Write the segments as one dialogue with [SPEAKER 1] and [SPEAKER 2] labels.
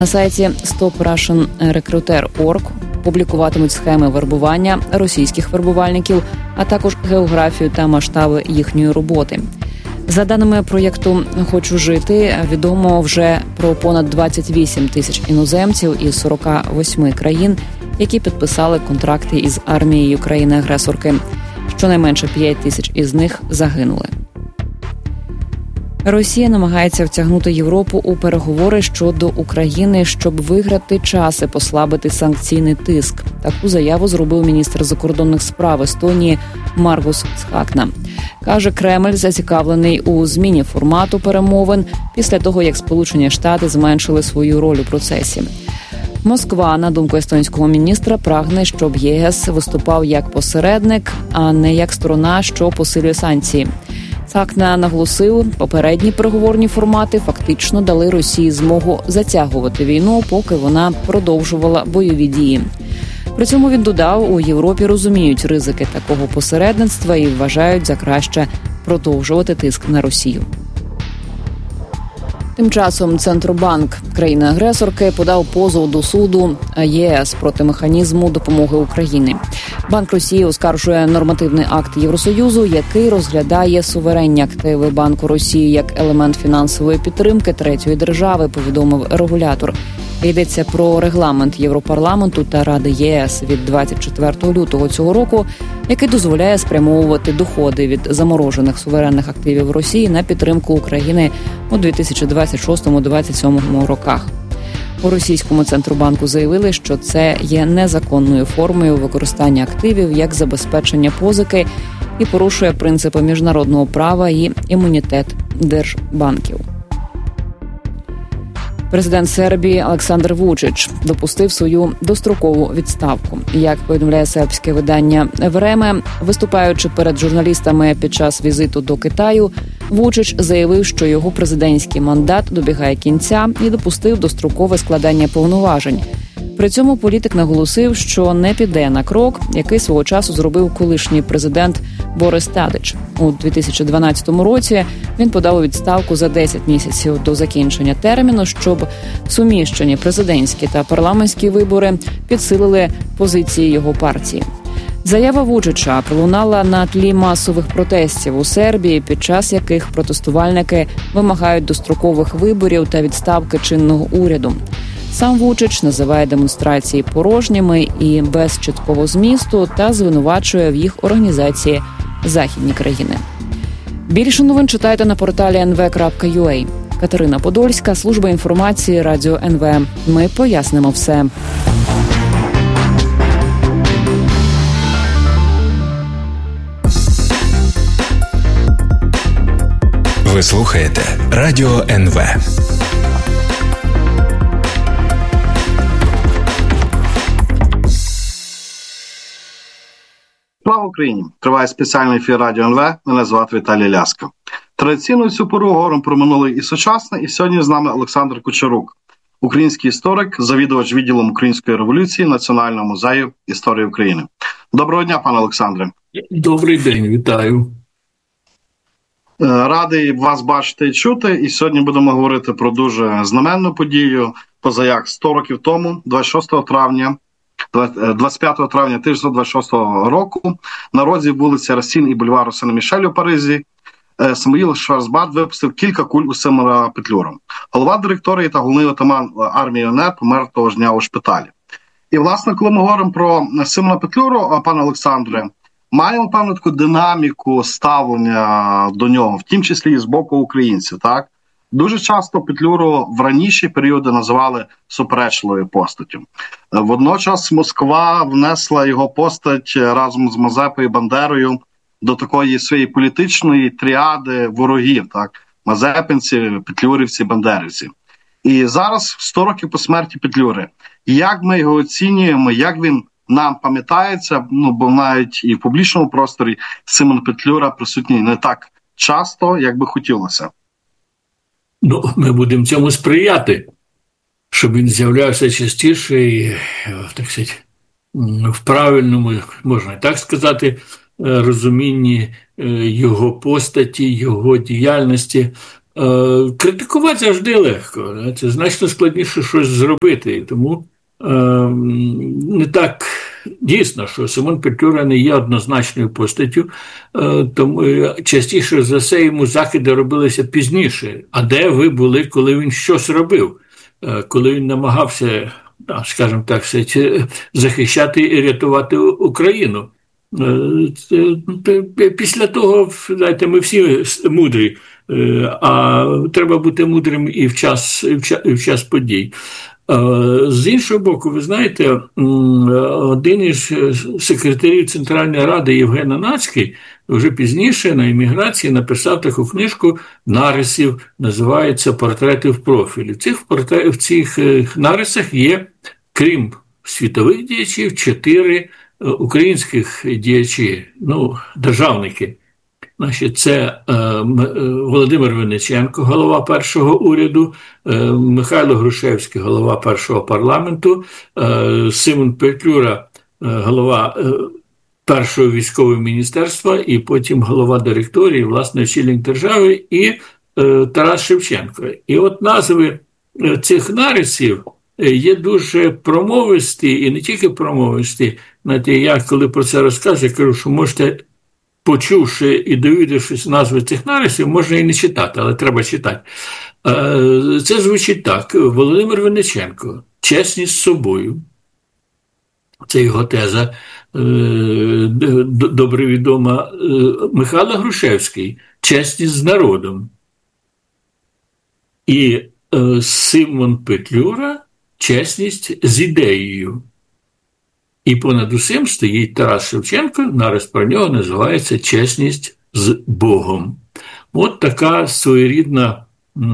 [SPEAKER 1] На сайті StopRussianRecruiter.org публікуватимуть схеми вербування російських вербувальників, а також географію та масштаби їхньої роботи. За даними проєкту «Хочу жити», відомо вже про понад 28 тисяч іноземців із 48 країн, які підписали контракти із армією країни-агресорки. Щонайменше 5 тисяч із них загинули. Росія намагається втягнути Європу у переговори щодо України, щоб виграти час і послабити санкційний тиск. Таку заяву зробив міністр закордонних справ Естонії Маргус Цхакна. Каже, Кремль зацікавлений у зміні формату перемовин після того, як Сполучені Штати зменшили свою роль у процесі. Москва, на думку естонського міністра, прагне, щоб ЄС виступав як посередник, а не як сторона, що посилює санкції. Цхакна наголосив, попередні переговорні формати фактично дали Росії змогу затягувати війну, поки вона продовжувала бойові дії. При цьому він додав, у Європі розуміють ризики такого посередництва і вважають за краще продовжувати тиск на Росію. Тим часом Центробанк країни-агресорки подав позов до суду ЄС проти механізму допомоги Україні. Банк Росії оскаржує нормативний акт Євросоюзу, який розглядає суверенні активи Банку Росії як елемент фінансової підтримки третьої держави, повідомив регулятор. Йдеться про регламент Європарламенту та Ради ЄС від 24 лютого цього року, який дозволяє спрямовувати доходи від заморожених суверенних активів Росії на підтримку України у 2026-2027 роках. У російському Центробанку заявили, що це є незаконною формою використання активів як забезпечення позики і порушує принципи міжнародного права і імунітет держбанків. Президент Сербії Олександр Вучич допустив свою дострокову відставку. Як повідомляє сербське видання «Време», виступаючи перед журналістами під час візиту до Китаю, Вучич заявив, що його президентський мандат добігає кінця і допустив дострокове складання повноважень. При цьому політик наголосив, що не піде на крок, який свого часу зробив колишній президент Борис Тадич. У 2012 році він подав у відставку за 10 місяців до закінчення терміну, щоб суміщені президентські та парламентські вибори підсилили позиції його партії. Заява Вучича пролунала на тлі масових протестів у Сербії, під час яких протестувальники вимагають дострокових виборів та відставки чинного уряду. Сам Вучич називає демонстрації порожніми і без чіткого змісту та звинувачує в їх організації західні країни. Більше новин читайте на порталі nv.ua. Катерина Подольська, служба інформації Радіо НВ. Ми пояснимо все.
[SPEAKER 2] Ви слухаєте Радіо НВ.
[SPEAKER 3] Слава Україні! Триває спеціальний ефір Радіо НВ. Мене звати Віталій Ляска. Традиційно цю пору говоримо про минуле і сучасне. І сьогодні з нами Олександр Кучерук, український історик, завідувач відділом Української революції Національного музею історії України. Доброго дня, пане Олександре.
[SPEAKER 4] Добрий день, вітаю.
[SPEAKER 3] Радий вас бачити і чути. І сьогодні будемо говорити про дуже знаменну подію. Позаяк 100 років тому, 25 травня 1926 року, на розі вулиці Расін і бульвару Сен-Мішель у Парижі Самуїл Шварцбард випустив кілька куль у Симона Петлюру. Голова директорії та головний отаман армії ОНР помер того ж дня у шпиталі. І, власне, коли ми говоримо про Симона Петлюру, пане Олександре, маємо певну таку динаміку ставлення до нього, в тім числі і з боку українців, так? Дуже часто Петлюру в раніші періоди називали суперечливою постаттю. Водночас Москва внесла його постать разом з Мазепою і Бандерою до такої своєї політичної тріади ворогів, так? Мазепинці, петлюрівці, бандерівці. І зараз, 100 років по смерті Петлюри, як ми його оцінюємо, як він нам пам'ятається, бо навіть і в публічному просторі Симон Петлюра присутній не так часто, як би хотілося.
[SPEAKER 4] Ми будемо цьому сприяти, щоб він з'являвся частіше і, так сказати, в правильному, можна так сказати, розумінні його постаті, його діяльності. Критикувати завжди легко, це значно складніше щось зробити, тому не так дійсно, що Симон Петлюра не є однозначною постаттю, тому частіше за все йому закиди робилися пізніше. А де ви були, коли він щось робив? Коли він намагався, скажімо так, захищати і рятувати Україну? Після того, знаєте, ми всі мудрі, а треба бути мудрим і в час подій. З іншого боку, ви знаєте, один із секретарів Центральної Ради Євген Нацький вже пізніше на еміграції написав таку книжку нарисів, називається «Портрети в профілі». В цих нарисах є, крім світових діячів, 4 українських діячі, державники. Це Володимир Винниченко, голова першого уряду, Михайло Грушевський, голова першого парламенту, Симон Петлюра, голова першого військового міністерства і потім голова директорії, власне, очільник держави, і Тарас Шевченко. І от назви цих нарисів є дуже промовисті, і не тільки промовисті. Знаєте, я коли про це розказую, кажу, що можете, почувши і довідавшись назви цих нарисів, можна і не читати, але треба читати. Це звучить так. Володимир Винниченко – чесність з собою. Це його теза, добре відома. Михайло Грушевський – чесність з народом. І Симон Петлюра – чесність з ідеєю. І понад усім стоїть Тарас Шевченко, нарис про нього називається «Чесність з Богом». От така своєрідна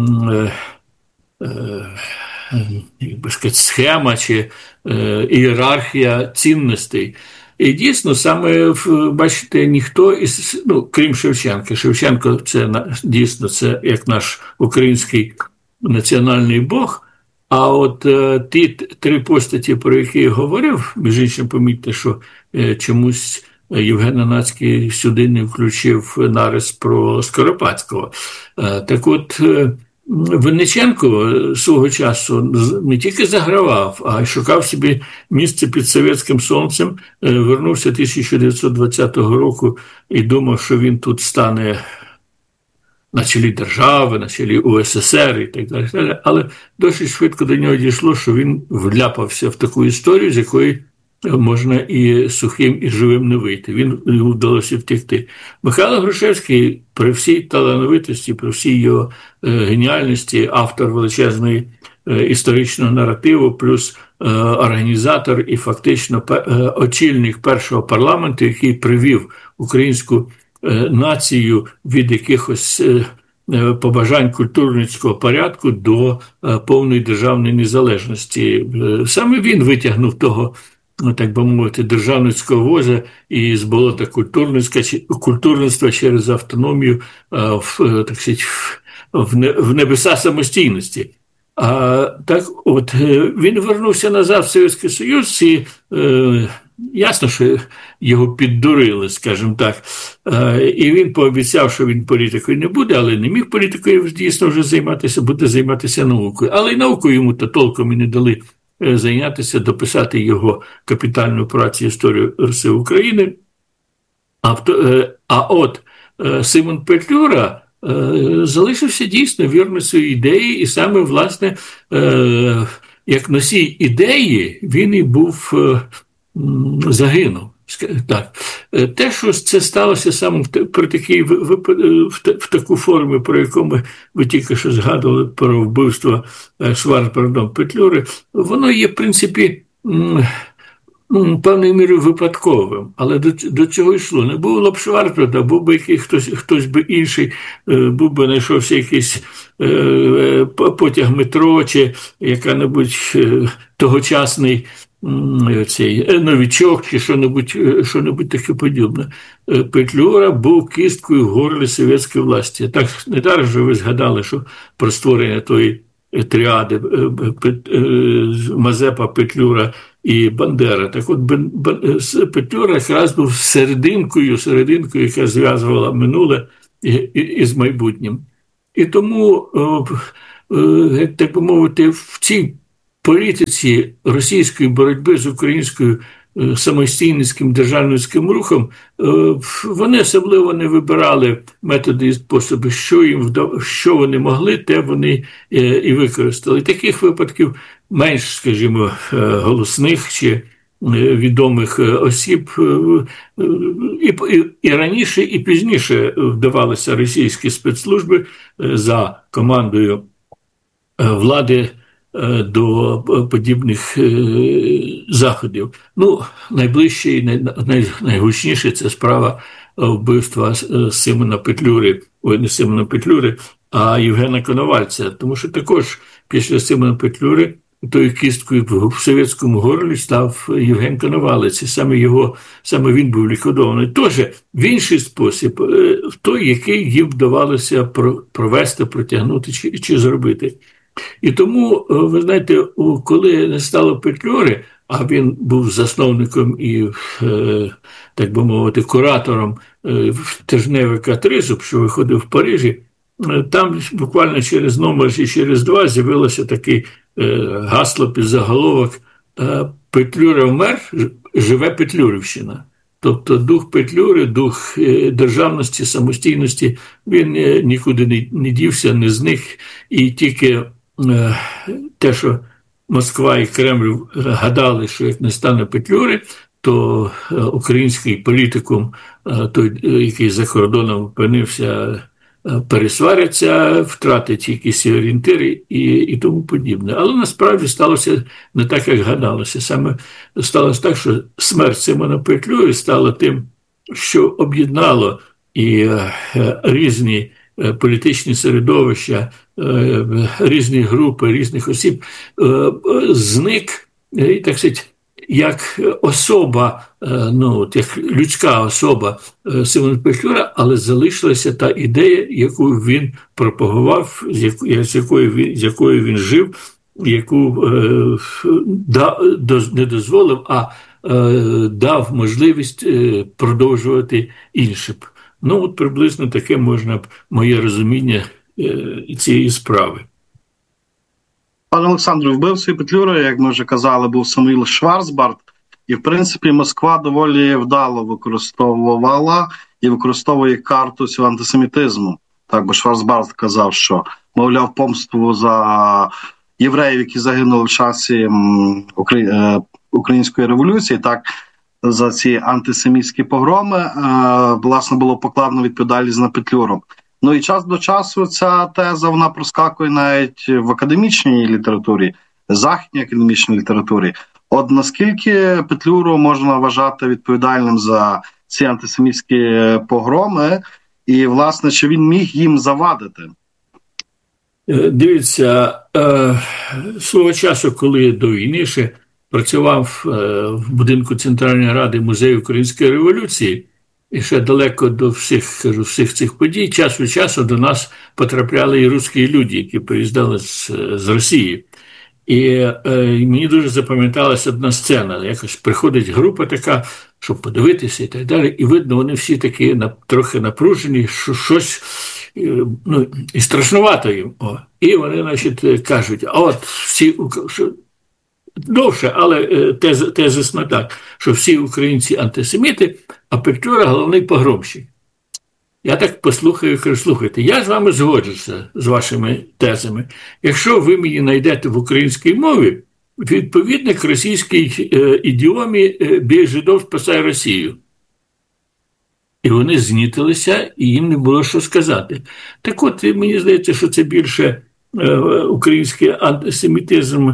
[SPEAKER 4] схема чи ієрархія цінностей. І дійсно, саме, бачите, ніхто, крім Шевченка. Шевченко – це дійсно це як наш український національний Бог. А от ті 3 постаті, про які я говорив, між іншим, помітьте, що чомусь Євген Нацький сюди не включив нарис про Скоропадського. Так от, Винниченко свого часу не тільки загравав, а й шукав собі місце під совєтським сонцем, вернувся 1920 року і думав, що він тут стане на чолі держави, на чолі УССР і так далі. Але досить швидко до нього дійшло, що він вляпався в таку історію, з якої можна і сухим, і живим не вийти. Йому вдалося втекти. Михайло Грушевський, при всій талановитості, при всій його геніальності, автор величезної історичного наративу, плюс організатор і фактично очільник першого парламенту, який привів українську націю від якихось побажань культурницького порядку до повної державної незалежності. Саме він витягнув того, так би мовити, державницького воза із болота культурництва через автономію в небеса самостійності. Так от, він вернувся назад в Совєтський Союз і ясно, що його піддурили, скажімо так. І він пообіцяв, що він політикою не буде, але не міг політикою дійсно вже займатися, буде займатися наукою. Але й наукою йому то толком і не дали зайнятися, дописати його капітальну працю «Історію Руси України». А от Симон Петлюра залишився дійсно вірний своїй ідеї, і саме, власне, як носій ідеї, він і був загинув. Так. Те, що це сталося саме в таку формі, про яку ви тільки що згадували про вбивство Петлюри, воно є, в принципі, певною мірою випадковим. Але до цього йшло. Не було б Шварцбарда, був би хтось би інший, був би знайшовся якийсь потяг метро чи яка-небудь тогочасний цей новічок чи що-небудь таке подібне. Петлюра був кісткою в горлі совєтської власті. Так, не так же ви згадали, що про створення тої тріади Мазепа, Петлюра і Бандера. Так от Петлюра якраз був серединкою, яка зв'язувала минуле із майбутнім. І тому, так би мовити, в цій політиці російської боротьби з українською самостійницьким державницьким рухом, вони особливо не вибирали методи і способи, що вони могли, те вони і використали. Таких випадків менш, скажімо, голосних чи відомих осіб і раніше, і пізніше вдавалися російські спецслужби за командою влади до подібних заходів. Найближче і найгучніше – це справа вбивства Симона Петлюри, не Симона Петлюри, а Євгена Коновальця. Тому що також після Симона Петлюри тою кісткою в совєтському горлі став Євген Коновалець, і саме він був ліквідований. Тож в інший спосіб, той, який їм вдавалося провести, протягнути чи зробити. І тому, ви знаєте, коли не стало Петлюри, а він був засновником і, так би мовити, куратором тижневика «Тризуб», що виходив в Парижі, там буквально через номер чи через два з'явилося таке гасло під заголовок «Петлюра вмер, живе Петлюрівщина». Тобто дух Петлюри, дух державності, самостійності, він нікуди не дівся, не зник, і тільки те, що Москва і Кремль гадали, що як не стане Петлюри, то український політикум, той, який за кордоном опинився, пересваряться, втратить якісь орієнтири і тому подібне. Але насправді сталося не так, як гадалося. Саме сталося так, що смерть Симона Петлюри стала тим, що об'єднало і різні політичні середовища, різні групи, різних осіб, зник, так сказати, як особа, як людська особа Симона Петлюра, але залишилася та ідея, яку він пропагував, з якою він жив, яку не дозволив, а дав можливість продовжувати іншим. Приблизно таке можна моє розуміння цієї справи.
[SPEAKER 3] Пане Олександре, вбивцею Петлюри, як ми вже казали, був Самуїл Шварцбард. І, в принципі, Москва доволі вдало використовувала і використовує карту цього антисемітизму. Так, бо Шварцбард казав, що, мовляв, помсту за євреїв, які загинули в часі Української революції, так, за ці антисемітські погроми, власне, було покладено відповідальність на Петлюру. І час до часу ця теза, вона проскакує навіть в академічній літературі, західній академічній літературі. От наскільки Петлюру можна вважати відповідальним за ці антисемітські погроми, і, власне, чи він міг їм завадити?
[SPEAKER 4] Дивіться, свого часу, коли до війни ще працював в будинку Центральної Ради музею Української революції, і ще далеко до всіх цих подій, час від часу до нас потрапляли і русські люди, які приїздили з Росії. І мені дуже запам'яталася одна сцена. Якось приходить група така, щоб подивитися і так далі, і видно, вони всі такі трохи напружені, що щось, і страшнувато їм. І вони, значить, кажуть, а от всі, довше, але тезисно так, що всі українці антисеміти, а Петлюра – головний погромщик. Я так послухаю і кажу, слухайте, я з вами згоджуся з вашими тезами. Якщо ви мені знайдете в українській мові відповідник російській ідіомі «Бій жидов, спасай Росію». І вони знітилися, і їм не було що сказати. Так от, мені здається, що це більше український антисемітизм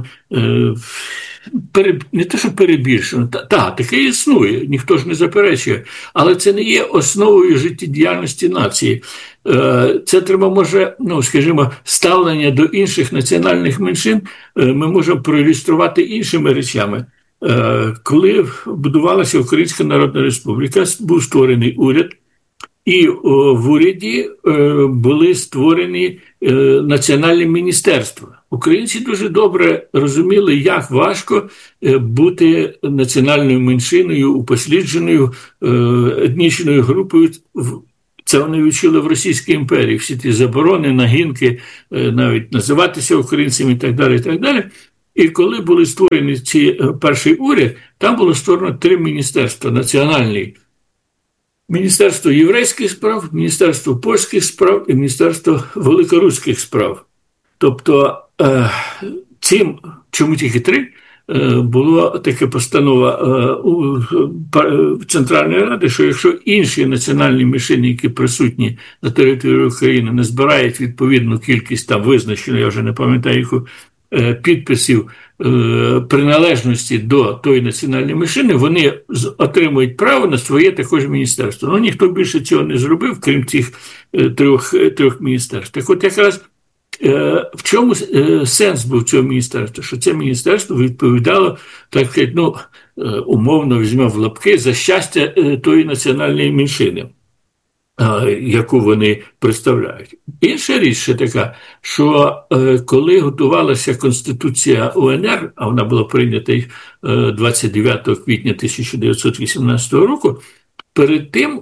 [SPEAKER 4] не те, що перебільшено, таке існує, ніхто ж не заперечує, але це не є основою життєдіяльності нації. Це треба, може, скажімо, ставлення до інших національних меншин ми можемо проілюструвати іншими речами. Коли будувалася Українська Народна Республіка, був створений уряд, і в уряді були створені національні міністерства. Українці дуже добре розуміли, як важко бути національною меншиною, упослідженою етнічною групою в Це вони відчули в Російській імперії, всі ті заборони, нагінки, навіть називатися українцями і так далі, і так далі. І коли були створені ці перший уряд, там було створено 3 міністерства національні. Міністерство єврейських справ, Міністерство польських справ і Міністерство великоруських справ. Тобто чому тільки 3, була така постанова Центральної Ради, що якщо інші національні меншини, які присутні на території України, не збирають відповідну кількість там визначену, я вже не пам'ятаю, яку підписів приналежності до тої національної меншини, вони отримують право на своє також міністерство. Ну, ніхто більше цього не зробив, крім цих трьох міністерств. Так от якраз в чому сенс був цього міністерства? Що це міністерство відповідало, так сказати, умовно візьмемо в лапки, за щастя тої національної меншини, яку вони представляють. Інша річ ще така, що коли готувалася Конституція УНР, а вона була прийнята 29 квітня 1918 року, перед тим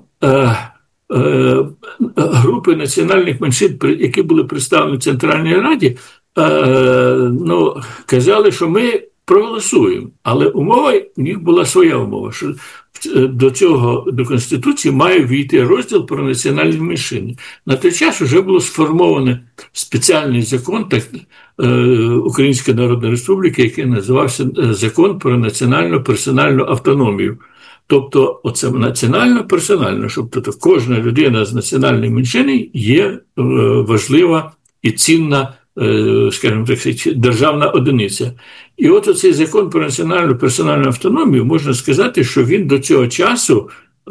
[SPEAKER 4] групи національних меншин, які були представлені в Центральній Раді, казали, що ми проголосуємо. Але умова, у них була своя умова, що до Конституції має війти розділ про національні меншини. На той час вже було сформовано спеціальний закон Української Народної Республіки, який називався Закон про національну персональну автономію. Тобто, оце національно-персонально, тобто кожна людина з національної меншини є важлива і цінна, скажімо так, державна одиниця. І от оцей закон про національну персональну автономію, можна сказати, що він до цього часу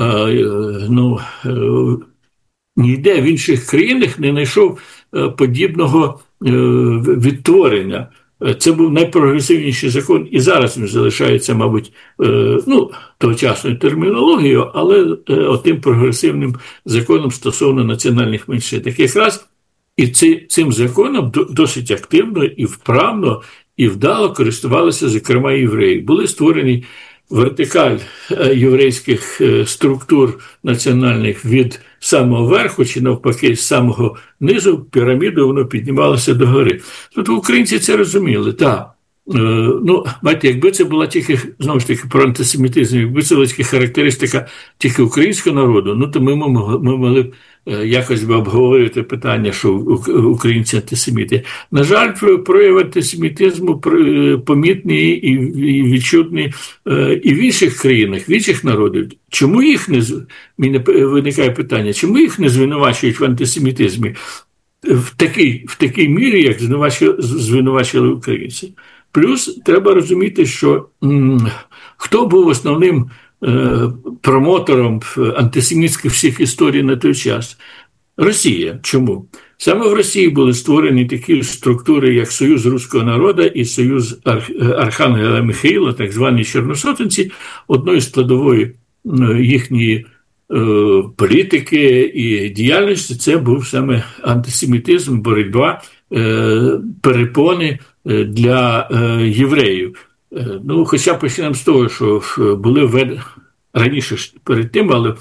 [SPEAKER 4] ніде в інших країнах не знайшов подібного відтворення. Це був найпрогресивніший закон, і зараз він залишається, мабуть, тогочасною термінологією, але отим прогресивним законом стосовно національних меншин. Так якраз і цим законом досить активно і вправно, і вдало користувалися, зокрема, євреї. Були створені вертикаль єврейських структур національних від самого верху, чи навпаки, з самого низу, піраміду, воно піднімалося догори. Тут українці це розуміли, так. Бачите, якби це була тільки, знову ж таки, про антисемітизм, якби це була тільки характеристика тільки українського народу, то ми могли б якось би обговорити питання, що українці антисеміти. На жаль, прояв антисемітизму помітні і відчутні і в інших країнах, в інших народів. Чому їх виникає питання, чому їх не звинувачують в антисемітизмі в такій мірі, як звинувачили українці? Плюс треба розуміти, що хто був основним промотором антисемітських всіх історій на той час? Росія. Чому? Саме в Росії були створені такі структури, як Союз Руського народу і Союз Архангела Михаїла, так звані чорносотенці, одною складовою їхньої політики і діяльності це був саме антисемітизм, боротьба, перепони для євреїв. Хоча почнемо з того, що були раніше перед тим, але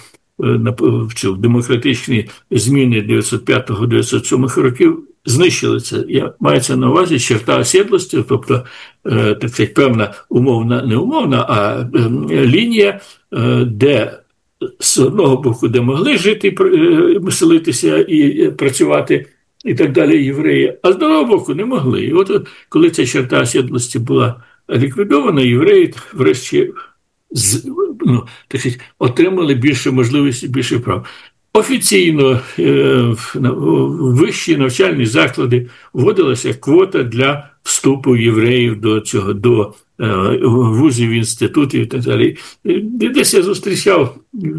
[SPEAKER 4] в демократичні зміни 905-907 років знищили це. Мається на увазі черта осідлості, тобто, так сказати, певна умовна, не умовна, а лінія, де з одного боку, де могли жити, селитися і працювати, і так далі євреї, а з другого боку не могли. І от коли ця черта осідлості була ліквідована, євреї врешті так сказати, отримали більше можливостей, більше прав. Офіційно в вищі навчальні заклади вводилася квота для вступу євреїв до вузів, інститутів і так далі. Десь я зустрічав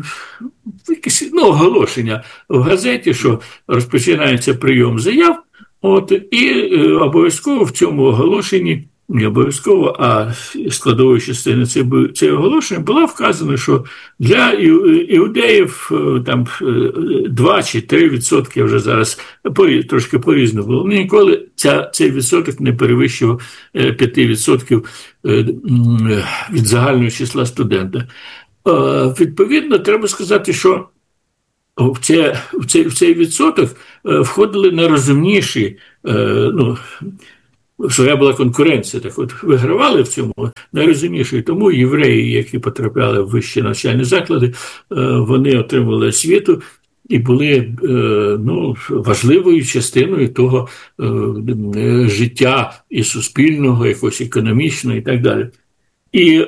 [SPEAKER 4] якісь оголошення в газеті, що розпочинається прийом заяв, і обов'язково в цьому оголошенні, не обов'язково, а складовою частиною цього оголошення було вказано, що для іудеїв там 2 чи 3%, я вже зараз трошки по-різному було, ніколи цей відсоток не перевищував 5% від загального числа студента. Відповідно, треба сказати, що в цей відсоток входили найрозумніші, своя була конкуренція, так от вигравали в цьому найрозумніші. Тому євреї, які потрапляли в вищі навчальні заклади, вони отримали освіту і були важливою частиною того життя і суспільного, якогось економічного і так далі. І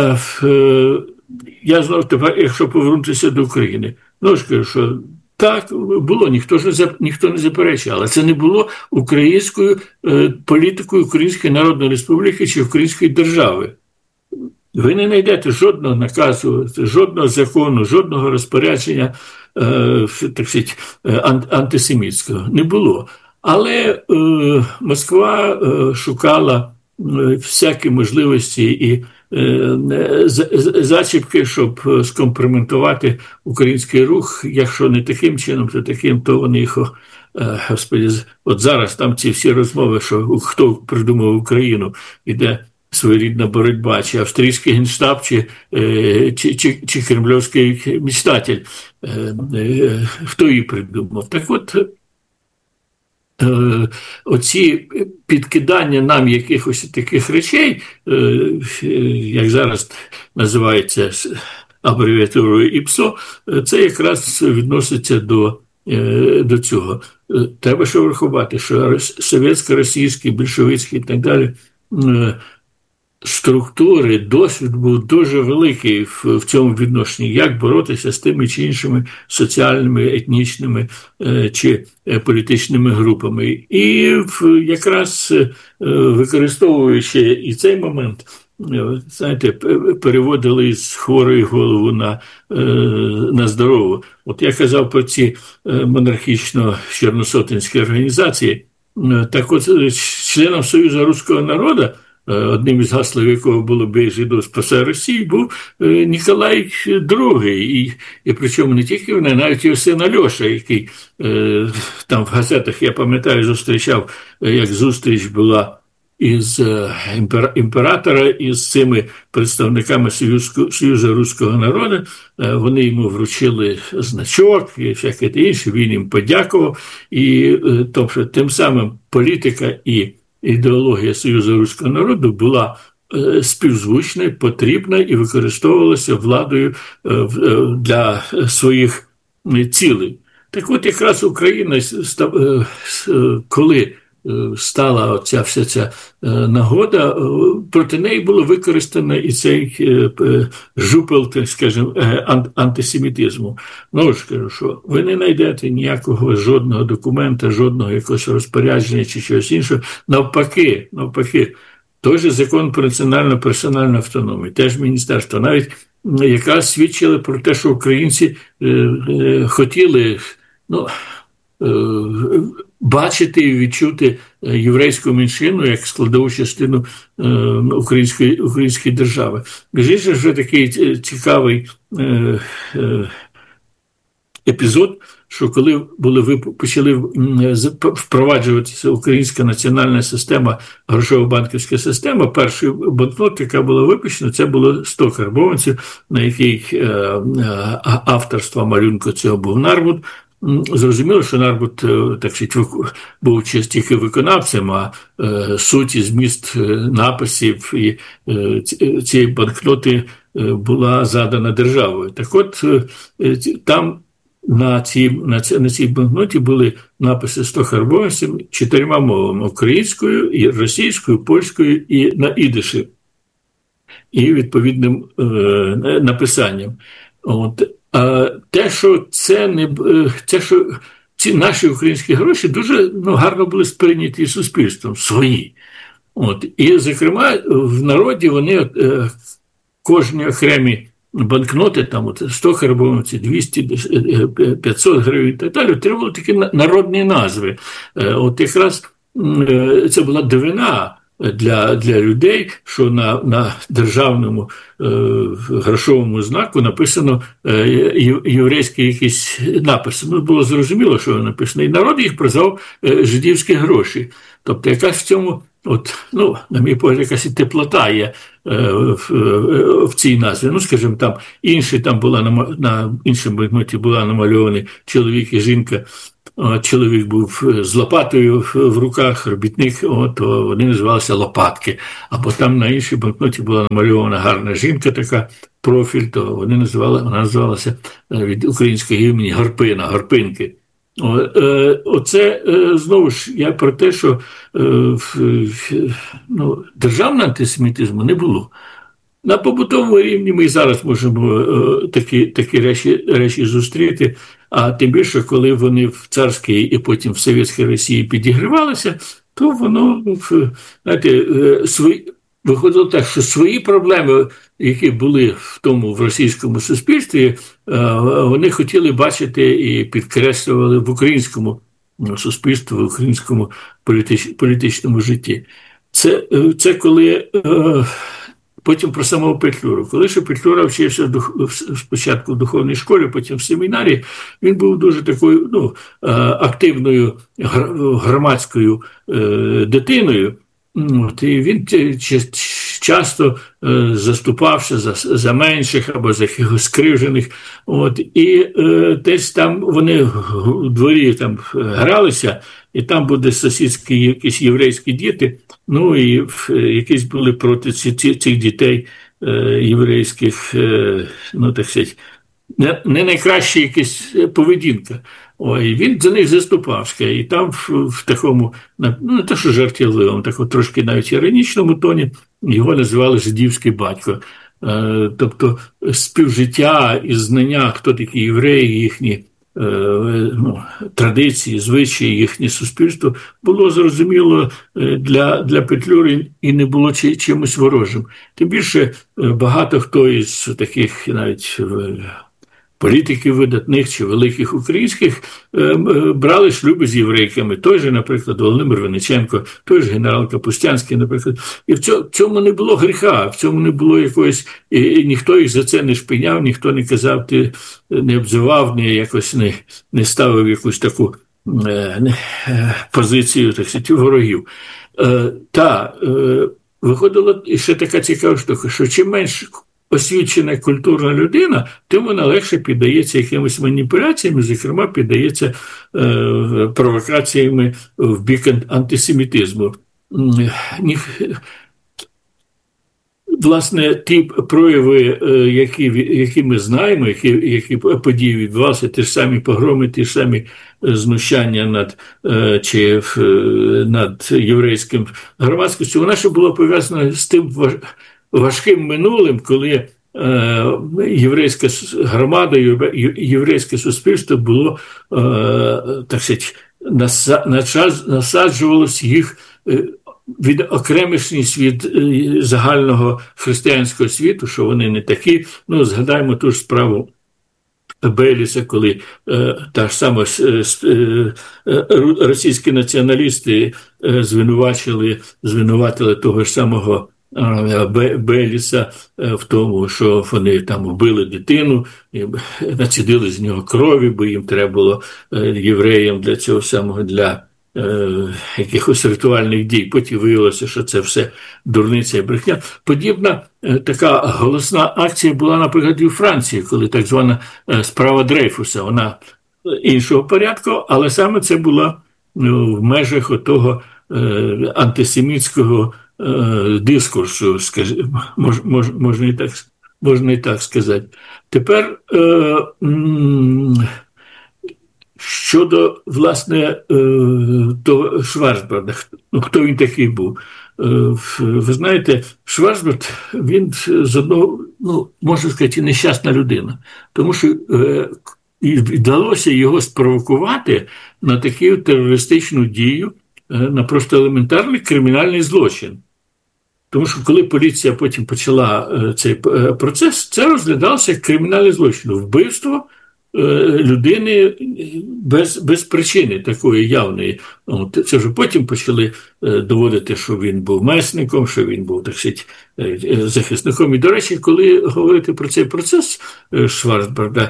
[SPEAKER 4] я знову тепер, якщо повернутися до України, скажу, що так, було, ніхто не заперечує, але це не було українською політикою Української Народної Республіки чи Української держави. Ви не знайдете жодного наказу, жодного закону, жодного розпорядження, так сказати, антисемітського. Не було. Але Москва шукала всякі можливості і зачіпки, щоб скомпрометувати український рух. Якщо не таким чином, то таким, то вони їх, господи, от зараз там ці всі розмови, що хто придумав Україну, іде своєрідна боротьба, чи австрійський генштаб, чи кремлівський мечтатель, хто її придумав. Так от, оці підкидання нам якихось таких речей, як зараз називається абревіатурою ІПСО, це якраз відноситься до цього. Треба ще врахувати, що совєтсько-російський, більшовицький і так далі структури, досвід був дуже великий в цьому відношенні, як боротися з тими чи іншими соціальними, етнічними чи політичними групами. І якраз використовуючи і цей момент, знаєте, переводили з хворої голову на здорову. От я казав про ці монархічно-чорносотенські організації, так от членом Союзу руського народу, одним із гаслів якого було «Бей жидов, спасай Росію», був Ніколай II. І причому не тільки вони, навіть його син Альоша, який там в газетах, я пам'ятаю, зустрічав, як зустріч була із імператора, із цими представниками Союзу руського народу. Вони йому вручили значок і всяке інше, він їм подякував. І тобто, тим самим політика і ідеологія Союзу руського народу була співзвучна, потрібна і використовувалася владою для своїх цілей. Так от якраз Україна, коли стала оця вся ця нагода, проти неї було використано і цей жупел, так скажімо, антисемітизму. ж кажу, що ви не знайдете ніякого жодного документа, жодного якогось розпорядження чи чогось іншого. Навпаки, той же закон про національну персональну автономію, теж міністерство, навіть якраз свідчили про те, що українці хотіли, бачити і відчути єврейську меншину як складову частину української держави. Між вже такий цікавий епізод, що коли почали впроваджуватися українська національна система, грошово-банківська система, перший банкнот, яка була випущена, це було 100 карбованців, на який авторство малюнку цього був Нарбут. Зрозуміло, що Нарбут, так сказати, був тільки виконавцем, а суть і зміст написів і цієї банкноти була задана державою. Так от, там на цій банкноті були написи 100 карбованців 4 мовами – українською, і російською, польською і на ідиші. І відповідним написанням. От. Те, що ці наші українські гроші дуже гарно були сприйняті суспільством, свої. От. І, зокрема, в народі вони кожні окремі банкноти, там 100 карбованців, 200, 500 гривень і так далі, отримали такі народні назви. От якраз це була дивина для людей, що на державному грошовому знаку написано єврейський якийсь напис. Було зрозуміло, що написано. І народ їх призвав жидівські гроші. Тобто якась в цьому, на мій погляд, якась і теплота є в цій назві. Ну, скажімо, там на іншому банкноті була намальований чоловік і жінка. Чоловік був з лопатою в руках, робітник, то вони називалися лопатки. Або там на іншій банкноті була намальована гарна жінка, така профіль, то вона називалася від українського імені Гарпинки. Оце, знову ж, я про те, що державного антисемітизму не було. На побутовому рівні ми і зараз можемо такі речі зустріти, а тим більше, коли вони в царській і потім в совєтській Росії підігрівалися, то воно, знаєте, виходило так, що свої проблеми, які були в російському суспільстві, вони хотіли бачити і підкреслювали в українському суспільстві, в українському політичному житті. Це коли... Потім про самого Петлюру. Коли ще Петлюра вчився спочатку в духовній школі, потім в семінарії, він був дуже такою активною громадською дитиною. І він часто заступався за менших або за якихось скривджених. І десь там вони в дворі там гралися, і там буде сусідські якісь єврейські діти, і якісь були проти цих дітей єврейських, так сказати, не найкраща якась поведінка. І він за них заступався. І там в такому, не те, що жартівливому, такому трошки навіть іронічному тоні його називали «жидівський батько». Тобто співжиття і знання, хто такі євреї, їхні традиції, звичаї, їхнє суспільство було зрозуміло для Петлюри і не було чимось ворожим. Тим більше багато хто із таких навіть політиків видатних чи великих українських брали шлюби з єврейками. Той же, наприклад, Володимир Винниченко, той же генерал Капустянський, наприклад. І в цьому не було гріха, в цьому не було якоїсь... І ніхто їх за це не шпиняв, ніхто не казав, ти не обзивав, якось не ставив якусь таку позицію, так сказати, ворогів. Виходила ще така цікава штука, що чим менше освічена культурна людина, тим вона легше піддається якимось маніпуляціям, зокрема, піддається провокаціями в бік антисемітизму. Власне, ті прояви, які ми знаємо, які події відбувалися, ті ж самі погроми, ті ж самі знущання над єврейським громадськістю, вона ще була пов'язана з тим важким минулим, коли єврейська громада, єврейське суспільство було, так сказати, насаджувалось їх відокремішність від загального християнського світу, що вони не такі. Згадаємо ту ж справу Бейліса, коли та ж сама російські націоналісти звинуватили того ж самого Бейліса в тому, що вони там вбили дитину, націдили з нього крові, бо їм треба було євреям для цього самого, для якихось ритуальних дій. Потім виявилося, що це все дурниця і брехня. Подібна така голосна акція була, наприклад, і у Франції, коли так звана справа Дрейфуса, вона іншого порядку, але саме це була в межах того антисемітського дискурсу, можна і так сказати. Тепер щодо, власне, того Шварцбарда, хто він такий був. Ви знаєте, Шварцбард, він з одного, можна сказати, нещасна людина, тому що і вдалося його спровокувати на таку терористичну дію, на просто елементарний кримінальний злочин. Тому що коли поліція потім почала цей процес, це розглядалося як кримінальний злочин. Вбивство людини без причини такої явної. Це вже потім почали доводити, що він був месником, що він був, так сказати, захисником. І, до речі, коли говорити про цей процес Шварцбарда,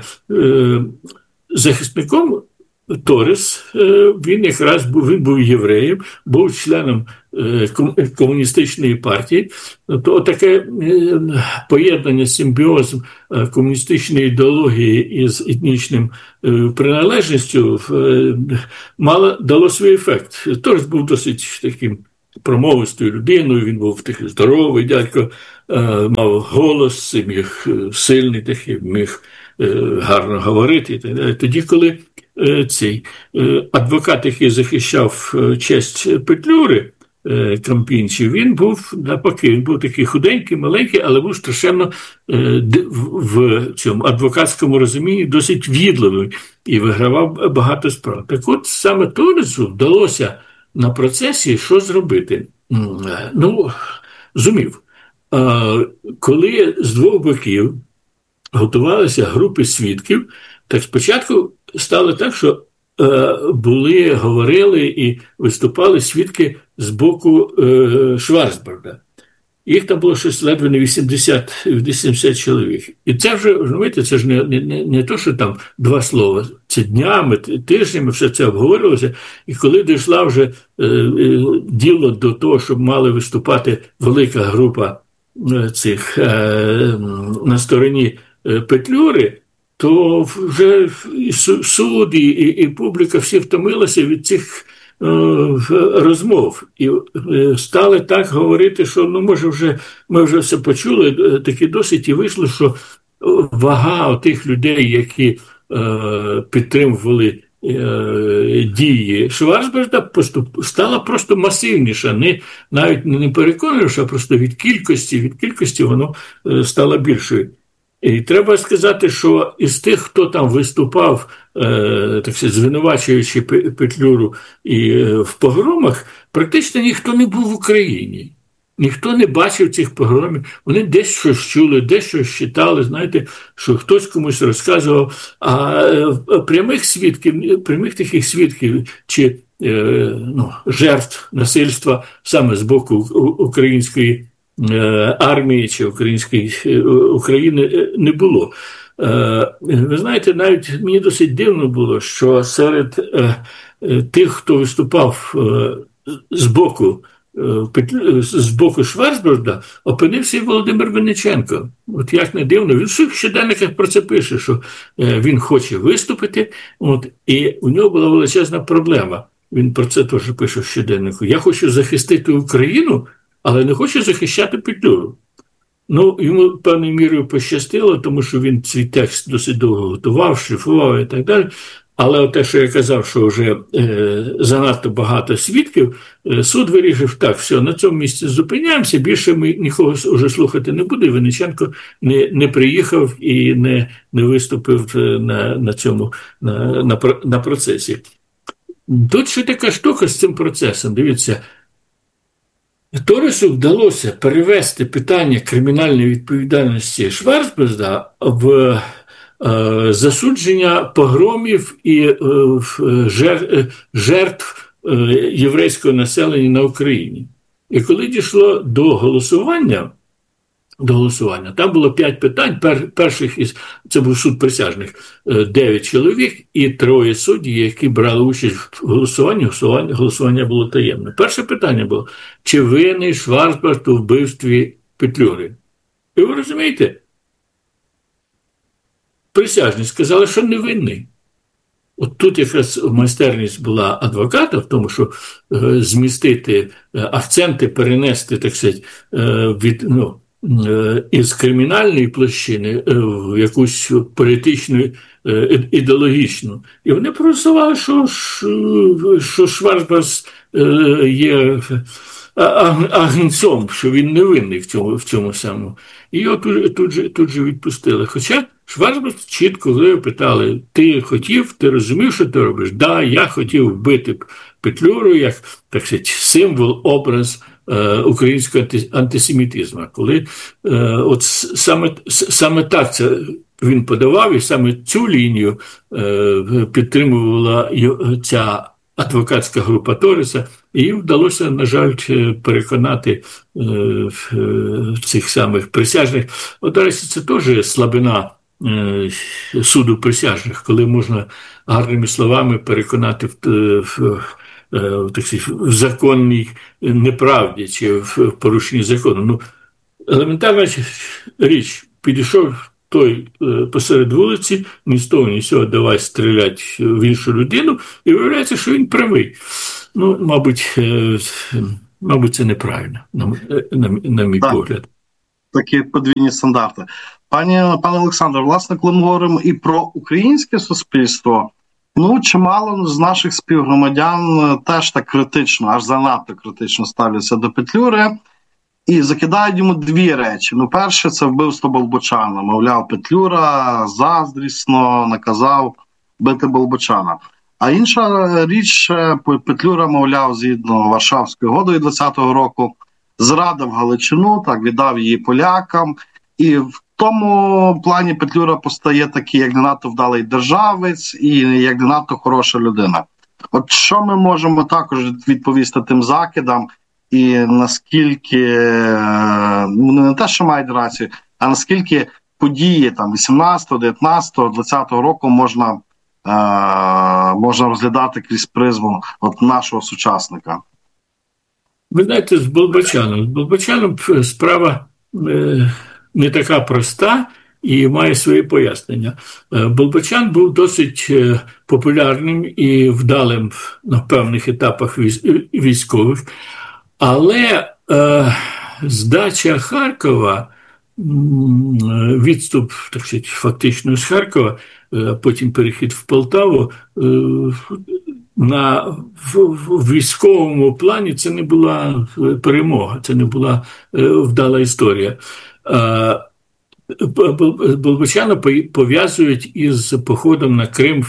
[SPEAKER 4] захисником Торес, він якраз був євреєм, був членом комуністичної партії, то таке поєднання, симбіоз комуністичної ідеології із етнічним приналежністю дало свій ефект. Тож був досить таким промовистою людиною, він був такий здоровий дядько, мав голос, міг сильний такий, міг гарно говорити. Тоді, коли цей адвокат, який захищав честь Петлюри, Кампінчі, він був навпаки, він був такий худенький, маленький, але був страшенно в цьому адвокатському розумінні досить в'їдливий і вигравав багато справ. Так от саме Торесу вдалося на процесі що зробити? Ну, зумів. Коли з двох боків готувалися групи свідків, так спочатку стало так, що говорили і виступали свідки з боку Шварцберга. Їх там було щось ледве не 80 чоловік. І це вже, розумієте, це ж не то, що там два слова. Це днями, тижнями все це обговорювалося. І коли дійшла вже діло до того, щоб мали виступати велика група цих на стороні Петлюри, то вже і суд, і публіка всі втомилися від цих розмов. І стали так говорити, що, ну, може, ми вже все почули, таки досить, і вийшло, що вага тих людей, які підтримували дії Шварцберга, стала просто масивніша, навіть не переконуєш, а просто від кількості воно стало більшою. І треба сказати, що із тих, хто там виступав, так сказати, звинувачуючи Петлюру і в погромах, практично ніхто не був в Україні. Ніхто не бачив цих погромів. Вони десь щось чули, десь щось читали, знаєте, що хтось комусь розказував. А прямих таких свідків чи жертв насильства саме з боку української армії чи України не було. Ви знаєте, навіть мені досить дивно було, що серед тих, хто виступав з боку Шварцберга, опинився і Володимир Винниченко. От як не дивно, він в своїх щоденниках про це пише, що він хоче виступити, і у нього була величезна проблема. Він про це теж пише в щоденнику. Я хочу захистити Україну, але не хочу захищати Петлюру. Ну, йому певною мірою пощастило, тому що він цей текст досить довго готував, шліфував і так далі. Але те, що я казав, що вже занадто багато свідків, суд вирішив, так, все, на цьому місці зупиняємося, більше ми нікого вже слухати не буде. Винниченко не приїхав і не виступив на процесі. Тут ще така штука з цим процесом, дивіться, Торесу вдалося перевести питання кримінальної відповідальності Шварцберга в засудження погромів і жертв єврейського населення на Україні. І коли дійшло до голосування, там було 5 питань, перших це був суд присяжних, 9 чоловік і 3 судді, які брали участь в голосуванні. Голосування було таємне. Перше питання було, чи винний Шварцберг у вбивстві Петлюри? І ви розумієте, присяжні сказали, що не винний. От тут якраз майстерність була адвоката в тому, що змістити акценти, перенести, так сказати, із кримінальної площини в якусь політичну, ідеологічну. І вони проголосували, що Шварцберг є агнцом, що він не винний в цьому самому. І його тут же відпустили. Хоча Шварцберг чітко, коли його питали, ти хотів, ти розумів, що ти робиш? Да, я хотів вбити Петлюру як, так сказати, символ, образ українського антисемітизму. Коли от саме так це він подавав, і саме цю лінію підтримувала ця адвокатська група Тореса, і їм вдалося, на жаль, переконати цих самих присяжних. От, до речі, це теж слабина суду присяжних, коли можна гарними словами переконати так сказати, в законній неправді чи в порушенні закону. Ну, елементарна річ, підійшов той посеред вулиці, ні з того, ні з цього, давай стріляти в іншу людину, і виявляється, що він правий. Ну, мабуть, це неправильно, на мій погляд.
[SPEAKER 3] Такі подвійні стандарти. Пане Олександре, власне, коли ми говоримо і про українське суспільство, ну, чимало з наших співгромадян теж так критично, аж занадто критично ставляться до Петлюри і закидають йому дві речі. Ну, перше, це вбивство Болбочана. Мовляв, Петлюра заздрісно наказав бити Болбочана. А інша річ, Петлюра, мовляв, згідно Варшавської угоди 20-го року, зрадив Галичину, так, віддав її полякам. І в тому плані Петлюра постає такий, як не надто вдалий державець і як не надто хороша людина. От що ми можемо також відповісти тим закидам, і наскільки, не те, що мають рацію, а наскільки події там 18, 19, 20 року можна розглядати крізь призму от нашого сучасника?
[SPEAKER 4] Ви знаєте, з Болбочаном справа не така проста і має свої пояснення. Болбочан був досить популярним і вдалим на певних етапах військових, але здача Харкова, відступ, так сказати, фактично з Харкова, потім перехід в Полтаву, в військовому плані це не була перемога, це не була вдала історія. Болбочана пов'язують із походом на Крим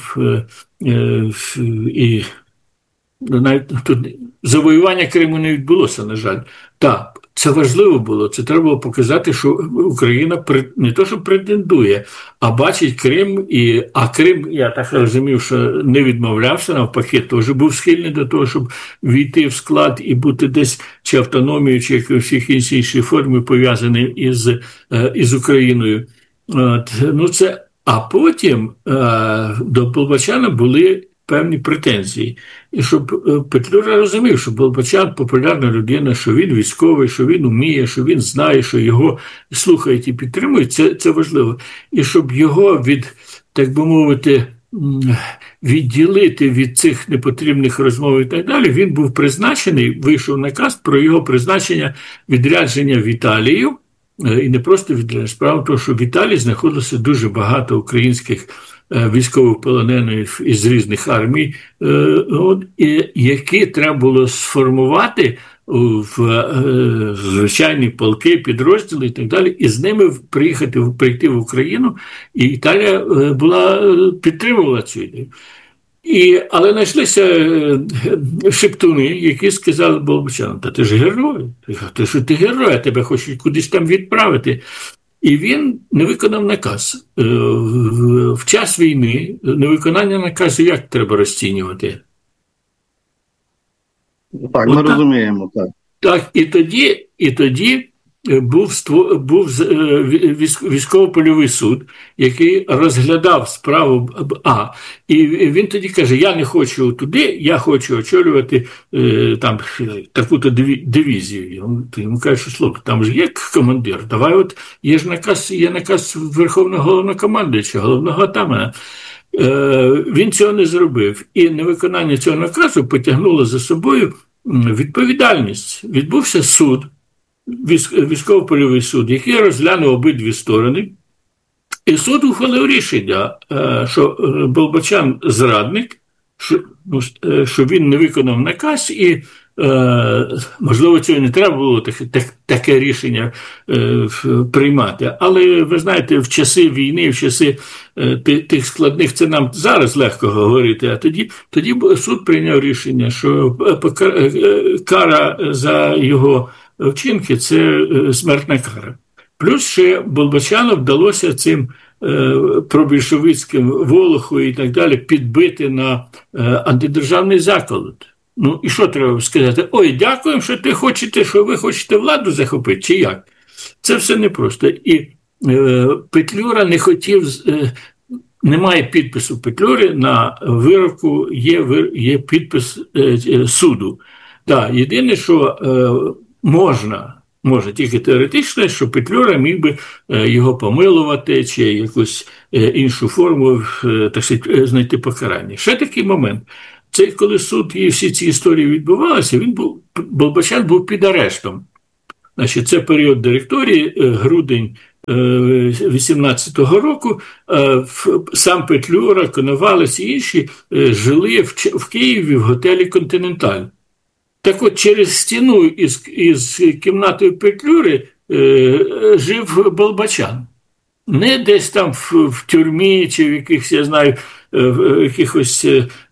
[SPEAKER 4] і навіть тут завоювання Криму не відбулося, на жаль. Так, це важливо було, це треба було показати, що Україна не то, що претендує, а бачить Крим, а Крим, я так розумів, що не відмовлявся, навпаки, теж був схильний до того, щоб війти в склад і бути десь чи автономією, чи якоюсь іншій формі пов'язаним із Україною. А потім до Болбочана були певні претензії. І щоб Петлюра розумів, що Болбочан популярна людина, що він військовий, що він вміє, що він знає, що його слухають і підтримують, це важливо. І щоб його так би мовити, відділити від цих непотрібних розмов і так далі, він був призначений, вийшов наказ про його призначення, відрядження в Італію. І не просто відрядження, справа в тому, що в Італії знаходилося дуже багато українських військових полонених із різних армій, які треба було сформувати в звичайні полки, підрозділи і так далі, і з ними прийти в Україну, і Італія підтримувала цю ідею. Але знайшлися шептуни, які сказали Болбочану: та ти ж герой, ти герой, а тебе хочуть кудись там відправити. І він не виконав наказ. В час війни невиконання наказу як треба розцінювати?
[SPEAKER 3] Так, ми розуміємо.
[SPEAKER 4] Так, і тоді був військово-польовий суд, який розглядав справу. І він тоді каже: я не хочу туди, я хочу очолювати там таку-то дивізію. Йому каже, що слухай, там ж є командир, давай є наказ Верховного Головнокомандуючого, головного атамана. Він цього не зробив. І невиконання цього наказу потягнуло за собою відповідальність. Відбувся суд, військово-польовий суд, який розглянув обидві сторони, і суд ухвалив рішення, що Болбочан зрадник, що він не виконав наказ, і, можливо, цього не треба було таке рішення приймати. Але, ви знаєте, в часи війни, в часи тих складних, це нам зараз легко говорити, а тоді суд прийняв рішення, що кара за його вчинки – це смертна кара. Плюс ще Болбочану вдалося цим пробільшовицьким Волоху і так далі підбити на антидержавний заклад. Ну і що треба сказати? Ой, дякуємо, що ви хочете владу захопити, чи як? Це все непросто. І Петлюра не хотів немає підпису Петлюри на вироку, є підпис суду. Да, єдине, що може тільки теоретично, що Петлюра міг би його помилувати чи якусь іншу форму, так сказати, знайти покарання. Ще такий момент. Це коли суд і всі ці історії відбувалися, Болбочан був під арештом. Значить, це період директорії, грудень 18-го року, сам Петлюра, Коновалець і інші жили в Києві в готелі «Континенталь». Так от через стіну із кімнатою Петлюри жив Болбочан. Не десь там в тюрмі чи в якихось, я знаю, в якихось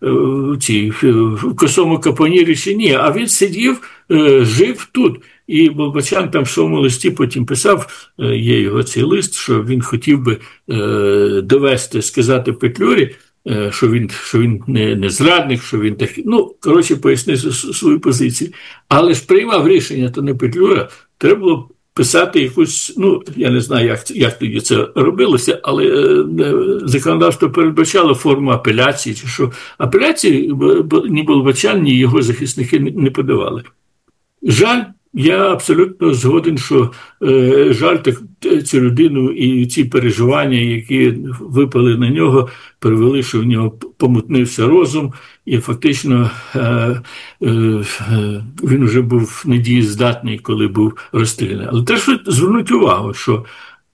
[SPEAKER 4] в косому капонірі чи ні, а він сидів, жив тут. І Болбочан там в своєму листі потім писав, є його цей лист, що він хотів би довести, сказати Петлюрі, що він не зрадник, що він такий, пояснив свою позицію. Але ж приймав рішення, то не Петлюра, треба було писати якусь, я не знаю, як тоді це робилося, але законодавство передбачало форму апеляції, чи що. Апеляції ні Болбочан, ні його захисники не подавали. Жаль, я абсолютно згоден, що жаль цю людину і ці переживання, які випали на нього, привели, що в нього помутнився розум, і фактично він вже був недієздатний, коли був розстріляний. Але теж звернути увагу, що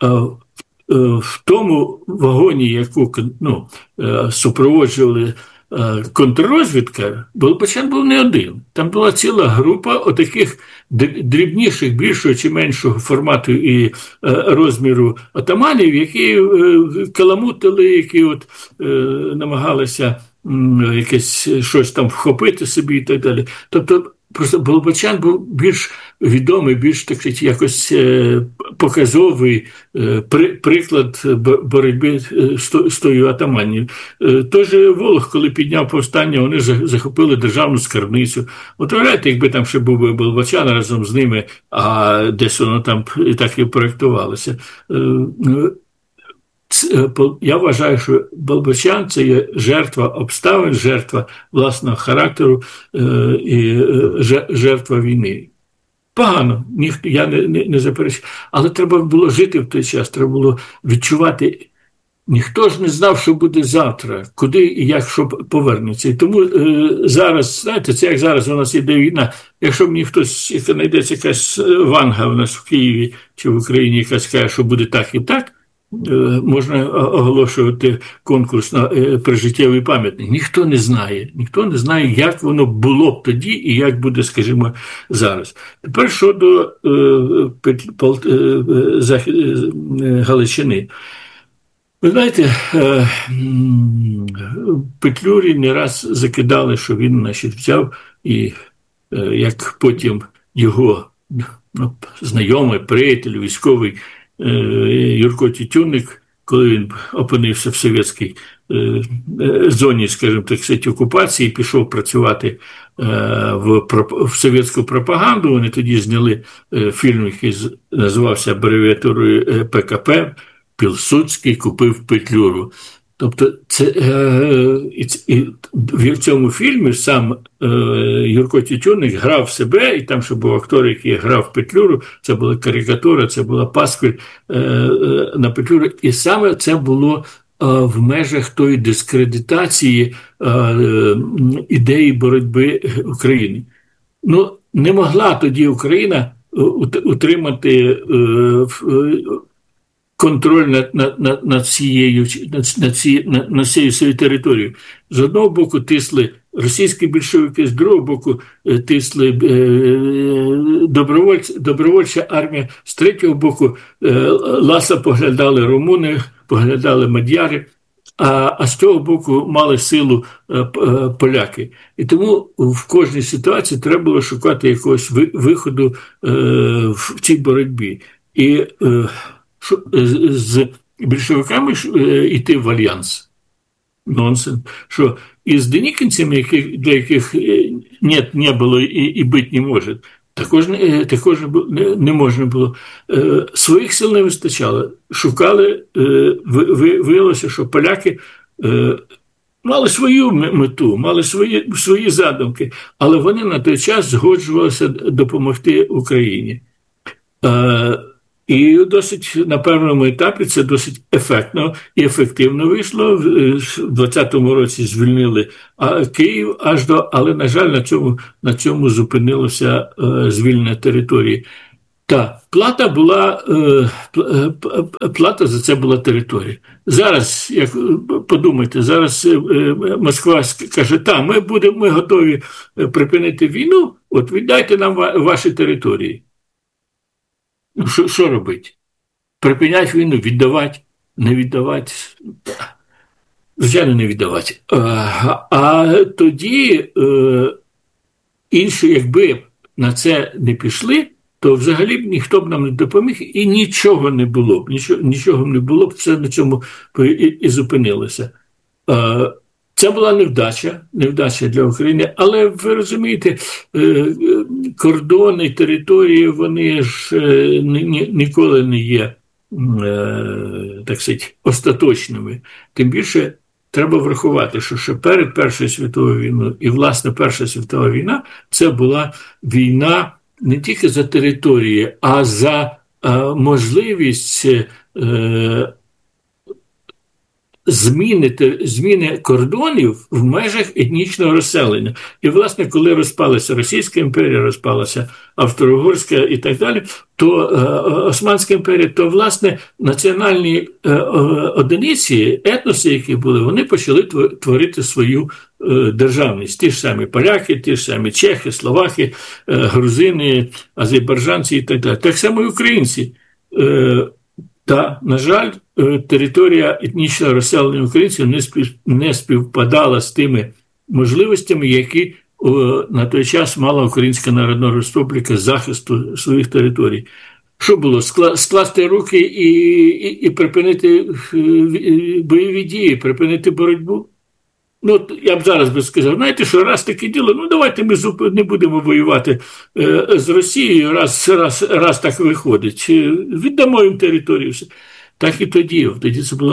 [SPEAKER 4] в тому вагоні, яку супроводжували контррозвідка, Болбочан був не один. Там була ціла група отаких дрібніших, більшого чи меншого формату і розміру отаманів, які каламутили, які намагалися якесь щось там вхопити собі і так далі. Тобто просто Болбочан був більш відомий, більш, так сказати, якось показовий приклад боротьби з тою атаманію. Той же Волох, коли підняв повстання, вони захопили державну скарбницю. От уявляєте, якби там ще був би Болбочан разом з ними, а десь воно там і так і проєктувалося. Я вважаю, що Болбочан – це є жертва обставин, жертва власного характеру і жертва війни. Погано, я не заперечую, але треба було жити в той час, треба було відчувати. Ніхто ж не знав, що буде завтра, куди і як, що повернеться. І тому зараз, знаєте, це як зараз у нас іде війна. Якщо мені хтось, знайдеться якась ванга у нас в Києві чи в Україні, яка скаже, що буде так і так, можна оголошувати конкурс на прижиттєвий пам'ятник. Ніхто не знає, як воно було б тоді і як буде, скажімо, зараз. Тепер щодо Галичини. Ви знаєте, Петлюрі не раз закидали, що він, взяв, і як потім його знайомий, приятель, військовий Юрко Тютюнник, коли він опинився в совєтській зоні, скажімо так, окупації, пішов працювати в совєтську пропаганду. Вони тоді зняли фільм, який називався абревіатурою ПКП, Пілсудський купив Петлюру. Тобто в цьому фільмі сам Юрко Тютюнник грав себе, і там ще був актор, який грав Петлюру, це була карикатура, це була пасквіль на Петлюру, і саме це було в межах тої дискредитації ідеї боротьби України. Не могла тоді Україна утримати контроль над цією своєю територією. З одного боку тисли російські більшовики, з другого боку тисли добровольча армія, з третього боку ласа поглядали румуни, поглядали мадяри, а з цього боку мали силу поляки. І тому в кожній ситуації треба було шукати якогось виходу в цій боротьбі. І з більшовиками йти в альянс. Нонсенс. Що і з денікінцями, для яких нет, не було і бути не може, також не можна було. Своїх сил не вистачало. Шукали, виявилося, що поляки мали свою мету, мали свої задумки, але вони на той час згоджувалися допомогти Україні. І досить на певному етапі це досить ефектно і ефективно вийшло. В 20-му році звільнили Київ але, на жаль, на цьому зупинилося звільнення території. Та плата за це була територія. Зараз, як подумайте, зараз Москва каже, ми готові припинити війну, от віддайте нам ваші території. Що робити? Припинять війну, віддавати, не віддавати? Звичайно, не віддавати. А тоді інші, якби на це не пішли, то взагалі б ніхто б нам не допоміг і нічого не було б. Нічого не було б, все на цьому і зупинилося. Це була невдача для України, але ви розумієте, кордони, території, вони ж ніколи не є, так сказати, остаточними. Тим більше треба врахувати, що ще перед Першою світовою війною і, власне, Перша світова війна – це була війна не тільки за території, а за можливість зміни кордонів в межах етнічного розселення. І, власне, коли розпалася Російська імперія, розпалася Австро-Угорська і так далі, то Османська імперія, то, власне, національні одиниці, етноси, які були, вони почали творити свою державність. Ті ж самі поляки, ті ж самі чехи, словаки, грузини, азербайджанці і так далі. Так само і українці. Та, на жаль, територія етнічного розселення українців не співпадала з тими можливостями, які на той час мала Українська Народна Республіка з захисту своїх територій. Що було? Скласти руки і припинити бойові дії, припинити боротьбу? Ну, я б зараз сказав, знаєте, що раз таке діло, давайте ми не будемо воювати з Росією, раз так виходить. Віддамо їм територію. Так і тоді це було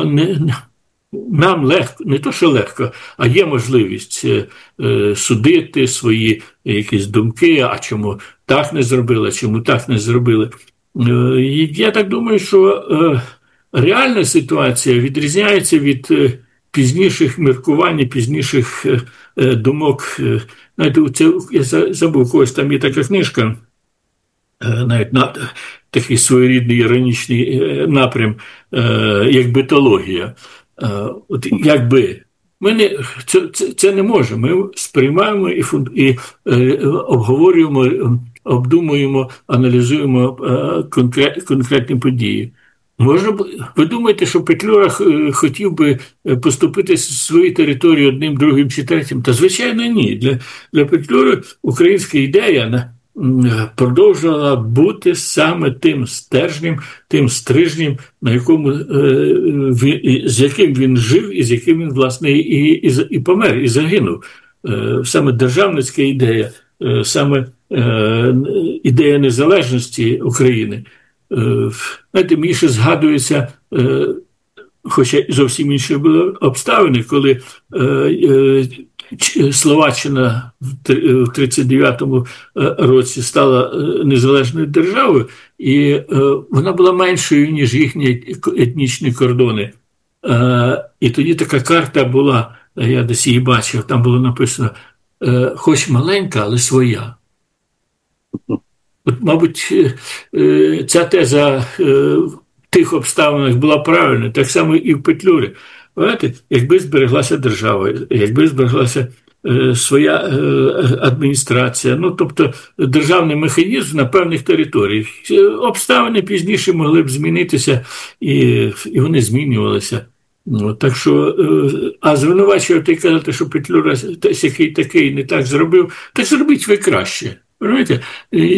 [SPEAKER 4] нам легко, не то, що легко, а є можливість судити свої якісь думки, а чому так не зробили, чому так не зробили. І я так думаю, що реальна ситуація відрізняється від пізніших міркувань, пізніших думок. Знаєте, я забув, когось там є така книжка, навіть такий своєрідний іронічний напрям, як битологія. От якби. Ми це не можемо. Ми сприймаємо і обговорюємо, обдумуємо, аналізуємо конкретні події. Ви думаєте, що Петлюра хотів би поступити свою територію одним, другим чи третім? Та, звичайно, ні. Для Петлюри українська ідея продовжувала бути саме тим стержнем, тим стрижнем, з яким він жив і з яким він, власне, і помер, і загинув. Саме державницька ідея, саме ідея незалежності України. Знаєте, мені ще згадується, хоча зовсім інші були обставини, коли Словаччина в 1939 році стала незалежною державою, і вона була меншою, ніж їхні етнічні кордони. І тоді така карта була, я десь її бачив, там було написано, хоч маленька, але своя. От, мабуть, ця теза в тих обставинах була правильна, так само і в Петлюрі. Знаєте, якби збереглася держава, якби збереглася своя адміністрація, тобто державний механізм на певних територіях. Обставини пізніше могли б змінитися, і вони змінювалися. Так що, а звинувачувати і казати, що Петлюра такий не так зробив, так зробіть ви краще. Розумієте?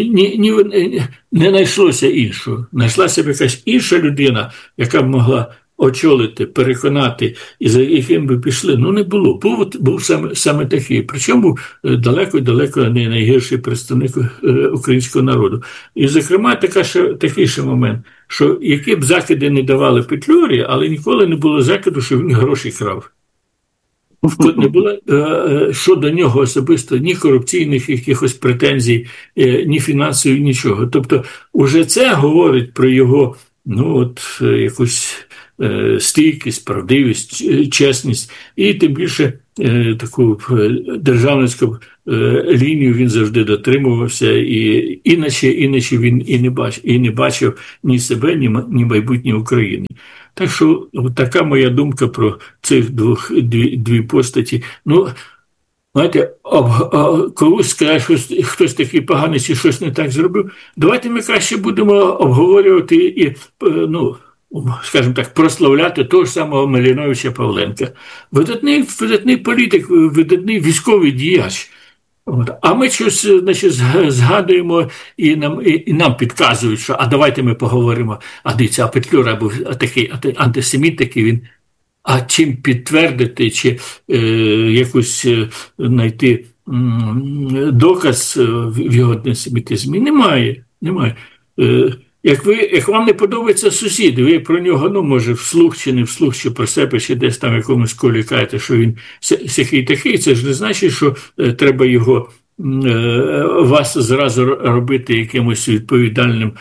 [SPEAKER 4] Не знайшлося іншого. Знайшлася б якась інша людина, яка б могла очолити, переконати, і за яким би пішли, не було. Був саме такий. Причому далеко не найгірший представник українського народу. І, зокрема, такий ще момент, що які б закиди не давали Петлюрі, але ніколи не було закиду, що він гроші крав. Не було щодо нього особисто ні корупційних якихось претензій, ні фінансових, нічого. Тобто, уже це говорить про його, якусь стійкість, правдивість, чесність, і тим більше таку державницьку лінію він завжди дотримувався, і іначе він і не бачив ні себе, ні майбутнє України. Так що така моя думка про цих дві постаті. Знаєте, колись скаже, що хтось такий поганий чи щось не так зробив, давайте ми краще будемо обговорювати і, скажімо так, прославляти того ж самого Малиновича Павленка. Видатний політик, видатний військовий діяч. А ми щось, згадуємо і нам підказують, що давайте ми поговоримо, дивіться, Петлюра був такий антисеміт, такий він. А чим підтвердити, чи якусь знайти доказ в його антисемітизмі? Немає. Як вам не подобається сусід, ви про нього, може, вслух чи не вслух, чи про себе, чи десь там в якомусь колі кажете, що він сякий такий, це ж не значить, що треба його вас зразу робити якимось відповідальним,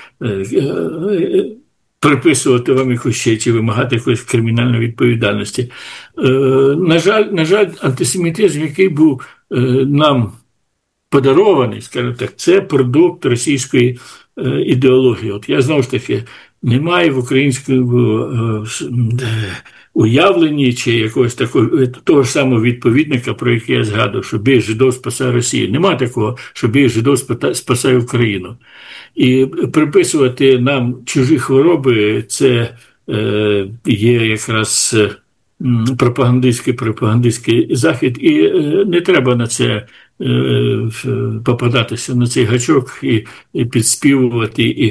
[SPEAKER 4] приписувати вам якусь ще, чи вимагати якоїсь кримінальної відповідальності. На жаль, антисемітизм, який був нам подарований, скажімо так, це продукт російської ідеології. От я знову ж таки, немає в українському уявленні чи якогось того ж самого відповідника, про який я згадував, що бій жидов спасає Росію. Немає такого, що бій жидов спасає Україну. І приписувати нам чужі хвороби – це є якраз пропагандистський захід, і не треба на це попадатися, на цей гачок і підспівувати, і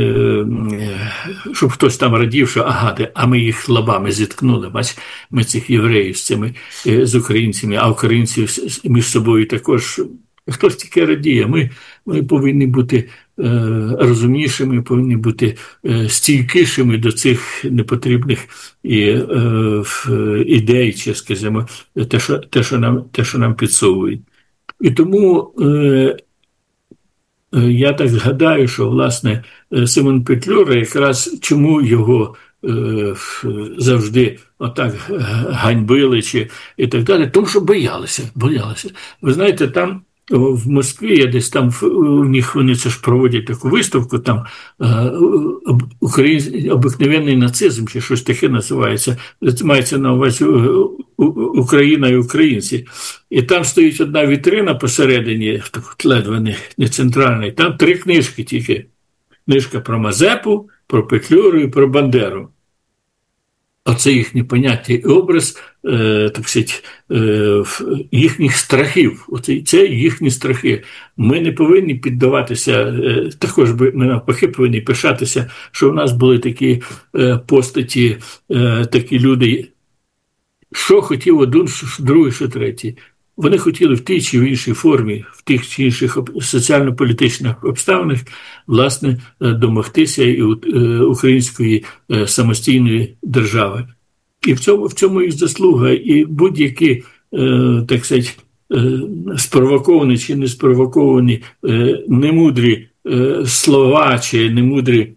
[SPEAKER 4] щоб хтось там радів, що а ми їх лобами зіткнули, бач, ми цих євреїв з українцями, а українці між собою також. Хтось тільки радіє, ми повинні бути розумнішими, повинні бути стійкішими до цих непотрібних ідей, чи, скажімо, те, що нам підсовують. І тому я так згадаю, що, власне, Симон Петлюра, якраз чому його завжди отак ганьбили і так далі, тому що боялися. Ви знаєте, там в Москві, я десь там у них, вони це ж проводять таку виставку, там обикновенний нацизм, чи щось таке називається, мається на увазі Україна і українці. І там стоїть одна вітрина посередині, ледве не центральна, і там 3 книжки тільки. Книжка про Мазепу, про Петлюру і про Бандеру. Оце їхні поняття і образ, так сказати, їхніх страхів. Це їхні страхи. Ми не повинні піддаватися, також ми навпаки повинні пишатися, що в нас були такі постаті, такі люди, що хотів один, що другий, що третій. Вони хотіли в тій чи в іншій формі, в тих чи інших соціально-політичних обставинах, власне, домогтися і української самостійної держави. І в цьому їх заслуга. І будь-які, так сказати, спровоковані чи не спровоковані немудрі слова чи немудрі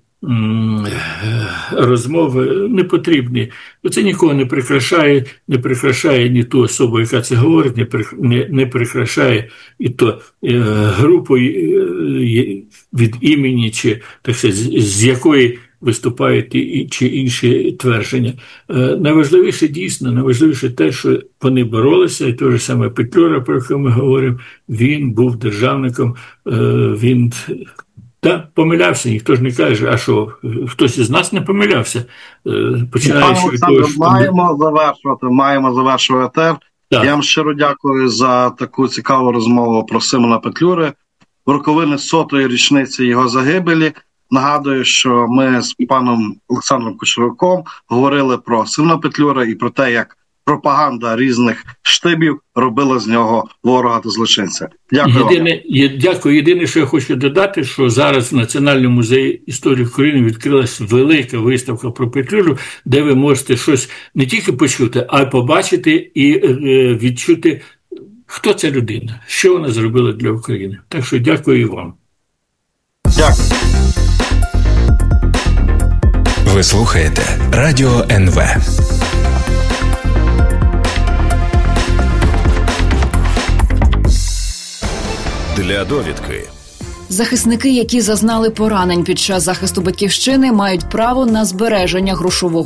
[SPEAKER 4] розмови не потрібні. Це нікого не прикрашає ні ту особу, яка це говорить, не прикрашає і то групу від імені, чи, так сказати, з якої виступають ті чи інші твердження. Найважливіше те, що вони боролися, і той же саме Петлюра, про який ми говоримо, він був державником, він помилявся, ніхто ж не каже, а що, хтось із нас не помилявся. Починаючи від того, що...
[SPEAKER 3] Маємо завершувати. Так. Я вам щиро дякую за таку цікаву розмову про Симона Петлюри. В роковини 100-ї річниці його загибелі Нагадую, що ми з паном Олександром Кучеруком говорили про Симона Петлюри і про те, як пропаганда різних штибів робила з нього ворога та злочинця. Дякую.
[SPEAKER 4] Єдине, що я хочу додати, що зараз в Національному музеї історії України відкрилась велика виставка про Петлюру, де ви можете щось не тільки почути, а й побачити і відчути, хто ця людина, що вона зробила для України. Так що дякую і вам.
[SPEAKER 3] Дякую.
[SPEAKER 2] Ви слухаєте Радіо НВ.
[SPEAKER 5] Для довідки.
[SPEAKER 1] Захисники, які зазнали поранень під час захисту батьківщини, мають право на збереження грошового